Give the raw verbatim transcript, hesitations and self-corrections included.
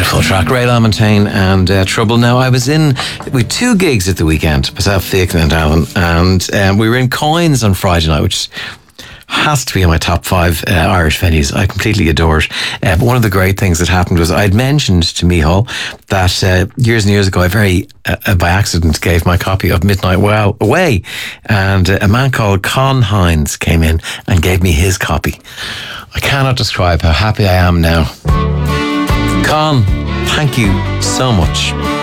Full track, Ray LaMontagne and uh, Trouble. Now, I was in with two gigs at the weekend, myself, Fiacla and Alan, and um, we were in Coins on Friday night, which has to be in my top five uh, Irish venues. I completely adore it. Uh, but one of the great things that happened was I'd mentioned to Micheál that uh, years and years ago I very, uh, by accident, gave my copy of Midnight Wow away, and uh, a man called Con Hines came in and gave me his copy. I cannot describe how happy I am now. Con, thank you so much.